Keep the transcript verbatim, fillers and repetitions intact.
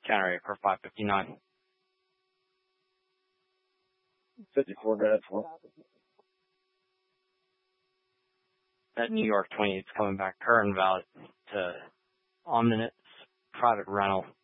Counter for five fifty-nine. fifty-four minutes. That New York twenty is coming back current valid to on minutes private rental